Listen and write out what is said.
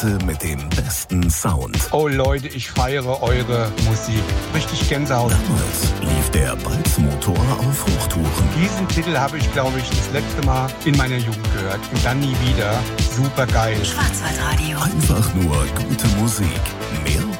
Platte mit dem besten Sound. Oh Leute, ich feiere eure Musik. Richtig Gänsehaut. Damals lief der Balzmotor auf Hochtouren. Diesen Titel habe ich, glaube ich, das letzte Mal in meiner Jugend gehört. Und dann nie wieder. Super geil. Schwarzwaldradio. Einfach nur gute Musik. Mehr